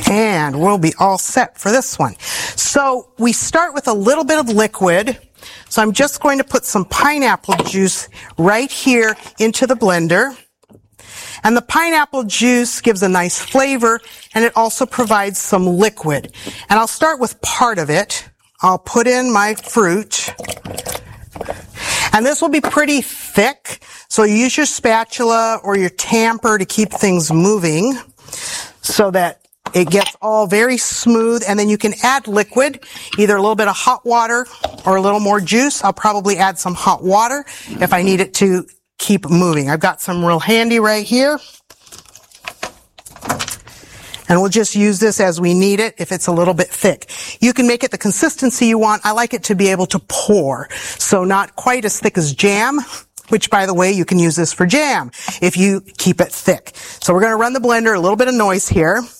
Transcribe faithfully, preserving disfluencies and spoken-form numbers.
And we'll be all set for this one. So we start with a little bit of liquid. So I'm just going to put some pineapple juice right here into the blender. And the pineapple juice gives a nice flavor, and it also provides some liquid. And I'll start with part of it. I'll put in my fruit. And this will be pretty thick, so use your spatula or your tamper to keep things moving so that it gets all very smooth. And then you can add liquid, either a little bit of hot water or a little more juice. I'll probably add some hot water if I need it to keep moving. I've got some real handy right here. And we'll just use this as we need it if it's a little bit thick. You can make it the consistency you want. I like it to be able to pour. So not quite as thick as jam, which, by the way, you can use this for jam if you keep it thick. So we're going to run the blender, a little bit of noise here.